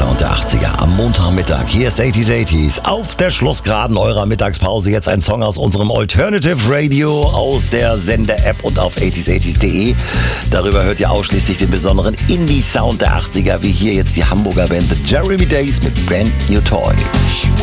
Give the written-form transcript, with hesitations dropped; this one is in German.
Sound der 80er am Montagmittag. Hier ist 80s auf der Schlussgeraden eurer Mittagspause. Jetzt ein Song aus unserem Alternative Radio aus der Sender-App und auf 80s80s.de. Darüber hört ihr ausschließlich den besonderen Indie-Sound der 80er, wie hier jetzt die Hamburger Band The Jeremy Days mit Brand New Toy.